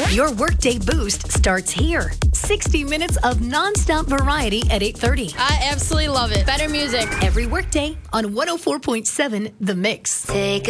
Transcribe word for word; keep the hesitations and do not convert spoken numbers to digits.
Your workday boost starts here. sixty minutes of nonstop variety at eight thirty. I absolutely love it. Better music. Every workday on one oh four point seven The Mix. Take